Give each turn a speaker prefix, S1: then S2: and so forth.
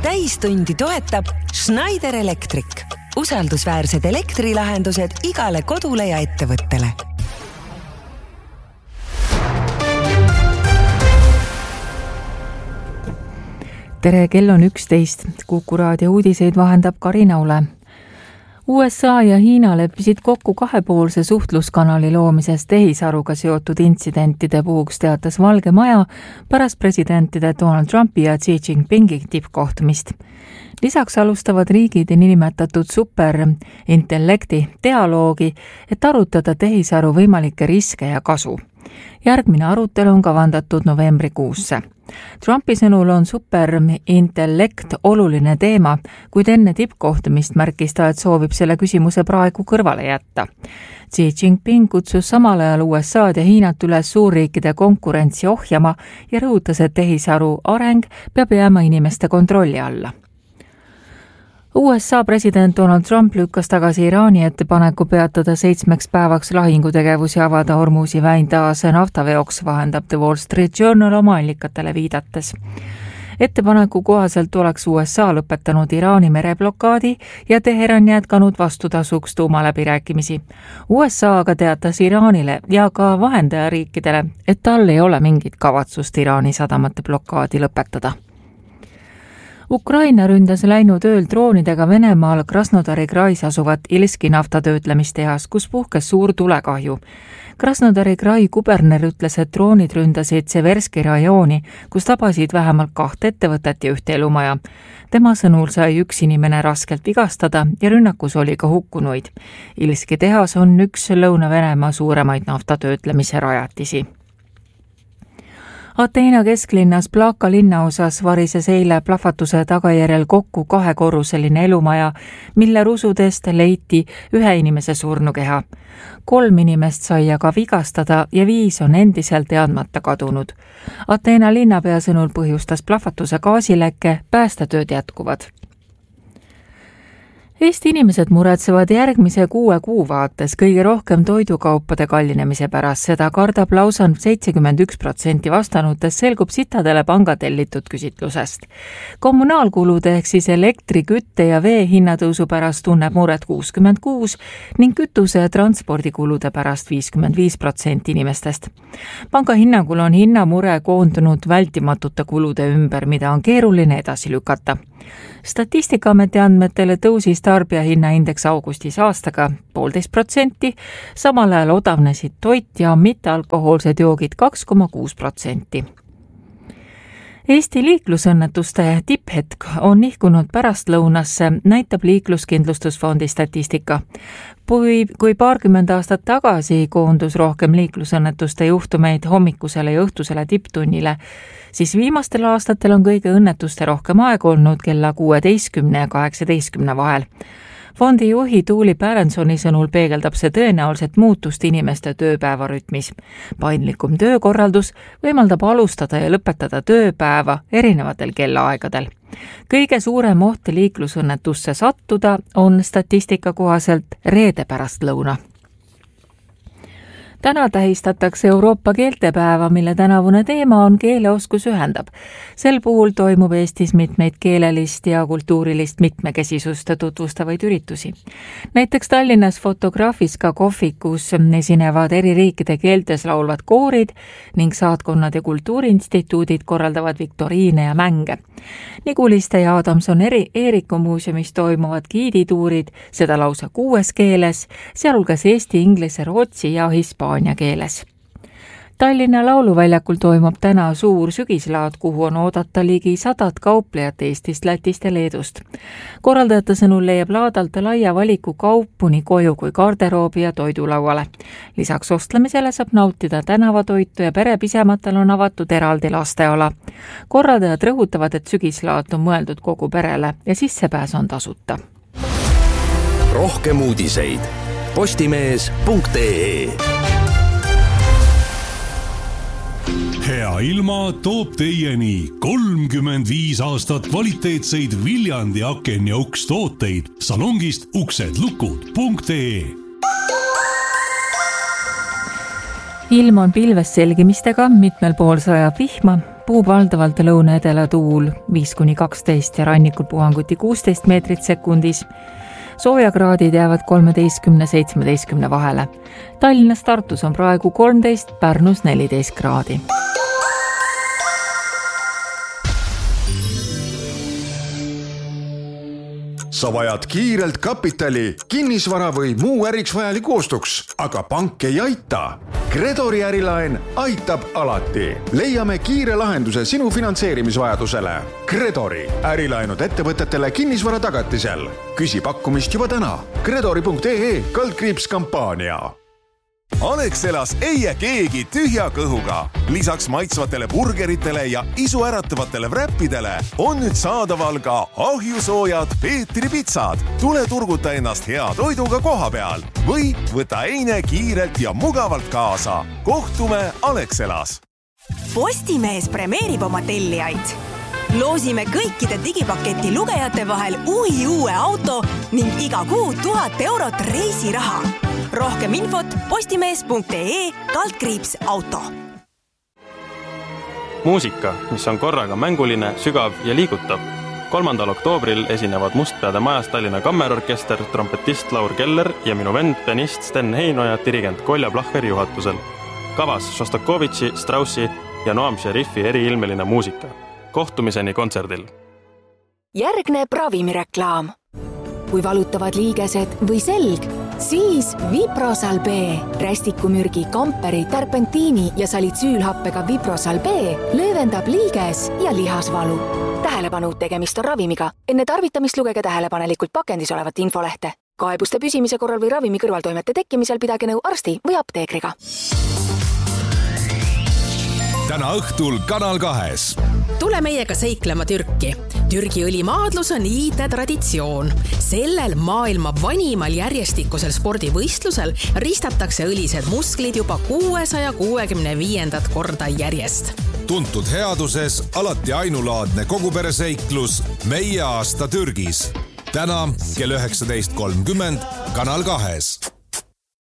S1: täistundi toetab Schneider Electric. Usaldusväärsed elektrilahendused igale kodule ja ettevõttele.
S2: Tere, kell on 11. Kuku raadio uudiseid vahendab Karina Ule. USA ja Hiina leppisid kokku kahepoolse suhtluskanali loomises tehisaruga seotud intsidentide puhuks, teatas Valge Maja pärast presidentide Donald Trumpi ja Xi Jinpingi tippkohtumist. Lisaks alustavad riigid niinimetatud superintellekti dialoogi, et arutada tehisaru võimalikke riske ja kasu. Järgmine arutelu on kavandatud novembrikuusse. Trumpi sõnul on superintellekt oluline teema, kuid enne tippkohtumist märkis ta, et soovib selle küsimuse praegu kõrvale jätta. Xi Jinping kutsus samal ajal USA'd ja Hiinat üles suurriikide konkurentsi ohjama ja rõhutas, et tehisaru areng peab jääma inimeste kontrolli alla. USA president Donald Trump lükkas tagasi Iraani ettepaneku peatada 7 päevaks lahingutegevus ja avada Hormuzi väin taas naftaveoks, vahendab The Wall Street Journal oma allikatele viidates. Ettepaneku kohaselt oleks USA lõpetanud Iraani mereblokaadi ja Teheran jätkanud vastutasuks tuumaläbirääkimisi. USA aga teatas Iraanile ja ka vahendajariikidele, et tal ei ole mingit kavatsust Iraani sadamate blokaadi lõpetada. Ukraina ründas läinud ööl droonidega Venemaal Krasnodari krais asuvat Ilski naftatöötlemistehas, kus puhkes suur tulekahju. Krasnodari krai kuberner ütles, et droonid ründasid Severski rajooni, kus tabasid vähemalt 2 ettevõtet ja 1 elumaja. Tema sõnul sai 1 inimene raskelt vigastada ja rünnakus oli ka hukkunuid. Ilski tehas on üks Lõuna-Venemaa suuremaid naftatöötlemise rajatisi. Ateena kesklinnas Plaka linnaosas varises eile plahvatuse tagajärjel kokku 2-korruseline elumaja, mille rusudest leiti 1 inimese surnukeha. 3 inimest sai aga vigastada ja 5 on endiselt teadmata kadunud. Ateena linnapea sõnul põhjustas plahvatuse gaasilekke, päästetööd jätkuvad. Eesti inimesed muretsevad järgmise 6 kuu vaates kõige rohkem toidukaupade kallinemise pärast. Seda kardab lausa 71% vastanutest, selgub Citadele panga tellitud küsitlusest. Kommunaalkulude ehk siis elektri, kütte ja vee hinnatõusu pärast tunneb muret 66% ning kütuse ja transpordikulude pärast 55% inimestest. Panga hinnangul on hinnamure koondunud vältimatute kulude ümber, mida on keeruline edasi lükata. Statistikaameti andmetele tõusis tarbijahinnaindeks augustis aastaga 1,5%, samal ajal odavnesid toit ja mittealkohoolsed joogid 2,6%. Eesti liiklusõnnetuste tipphetk on nihkunud pärastlõunasse, näitab Liikluskindlustusfondi statistika. Kui paarkümmend aastat tagasi koondus rohkem liiklusõnnetuste juhtumeid hommikusele ja õhtusele tipptunnile, siis viimastel aastatel on kõige õnnetuste rohkem aeg olnud kella 16 ja 18 vahel. Fondi juhi Tuuli Pärensoni sõnul peegeldab see tõenäoliselt muutust inimeste tööpäevarütmis. Paindlikum töökorraldus võimaldab alustada ja lõpetada tööpäeva erinevatel kellaaegadel. Kõige suurem oht liiklusõnnetusse sattuda on statistika kohaselt reede pärastlõuna. Täna tähistatakse Euroopa keeltepäeva, mille tänavune teema on keeleoskus ühendab. Sel puhul toimub Eestis mitmeid keelelist ja kultuurilist mitmekesisust tutvustavaid üritusi. Näiteks Tallinnas Fotograafiska kohvikus esinevad eri riikide keeltes laulvad koorid ning saatkonnad ja kultuuriinstituudid korraldavad viktoriine ja mänge. Niguliste ja Adamson Eeriku muuseumis toimuvad giidituurid, seda lausa 6 keeles, sealhulgas eesti, inglise, rootsi ja hispaania keeles. Tallinna lauluväljakul toimub täna suur sügislaad, kuhu on oodata ligi 100 kauplejat Eestist, Lätist ja Leedust. Korraldajate sõnul leiab laadalt laia valiku kaupu nii koju kui garderoobi ja toidulauale. Lisaks ostlemisele saab nautida tänavatoitu ja perepisematel on avatud eraldi lasteala. Korraldajad rõhutavad, et sügislaad on mõeldud kogu perele ja sissepääs on tasuta.
S3: Rohkem uudiseid postimees.ee.
S4: Hea ilma toob teieni 35 aastat kvaliteetseid Viljandi aken ja uks tooteid salongist uksedlukud.ee.
S2: Ilm on pilves selgimistega, mitmel pool sajab vihma, puhub valdavalt lõuna-edela tuul 5-12 ja rannikul puhanguti 16 meetrit sekundis. Soojakraadid jäävad 13-17 vahele. Tallinnas Tartus on praegu 13, Pärnus 14 kraadi.
S5: Sa vajad kiirelt kapitali, kinnisvara või muu äriks vajaliku ostuks, aga pank ei aita. Credori ärilaen aitab alati. Leiame kiire lahenduse sinu finantseerimisvajadusele. Credori ärilaenud ettevõtetele kinnisvara tagatisel. Küsi pakkumist juba täna. Credori.ee/kampaania.
S6: Alexelas ei jää keegi tühja kõhuga. Lisaks maitsvatele burgeritele ja isuäratavatele wrappidele on nüüd saadaval ka ahjusoojad Peetri pitsad. Tule turguta ennast hea toiduga koha peal või võta eine kiirelt ja mugavalt kaasa. Kohtume Alexelas.
S7: Postimees premeerib oma tellijaid. Loosime kõikide digipaketi lugejate vahel uue auto ning iga kuu 1000 eurot reisiraha. Rohkem infot postimees.ee/auto.
S8: Muusika, mis on korraga mänguline, sügav ja liigutav. 3. oktoobril esinevad Mustpeade majas Tallinna Kammerorkester, trompetist Laur Keller ja minu vend, pianist Sten Heinoja, dirigent Kolja Plahher juhatusel. Kavas Šostakovitši, Straussi ja Noam Šerifi eriilmeline muusika. Kohtumiseni kontserdil.
S7: Järgneb ravimireklaam. Kui valutavad liigesed või selg, siis Viprosal B, rästikumürgi, kamperi, terpentiini ja salitsüülhappega Viprosal B löövendab liiges ja lihasvalu. Tähelepanu, tegemist on ravimiga. Enne tarvitamist lugege tähelepanelikult pakendis olevat infolehte. Kaebuste püsimise korral või ravimi kõrvaltoimete tekkimisel pidage nõu arsti või apteekriga.
S3: Täna õhtul Kanal 2.
S9: Tule meiega seiklema Türki. Türgi õlimaadlus on iide traditsioon. Sellel maailma vanimal järjestikusel spordivõistlusel ristatakse õlised musklid juba 665. korda järjest.
S3: Tuntud headuses alati ainulaadne kogupereseiklus Meie aasta Türgis. Täna kell 19.30 Kanal 2.